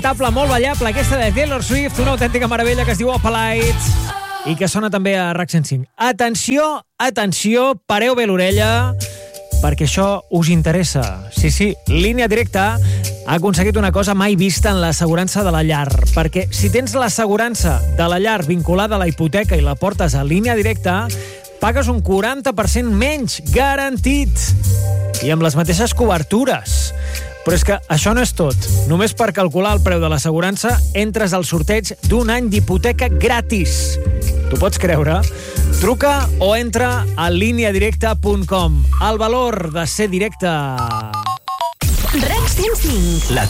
lamentable, molt ballable, aquesta de Taylor Swift, una autèntica meravella que es diu Opalite i que sona també a RAC 105. Atenció, atenció, pareu bé l'orella, perquè això us interessa. Sí, Línia Directa ha aconseguit una cosa mai vista en l'assegurança de la llar, perquè si tens l'assegurança de la llar vinculada a la hipoteca i la portes a Línia Directa, pagues un 40% menys, garantit, i amb les mateixes cobertures. Però és que això no és tot. Només per calcular el preu de l'assegurança entres al sorteig d'un any d'hipoteca gratis. T'ho pots creure? Truca o entra a lineadirecta.com. El valor de ser directe. RAC 105. La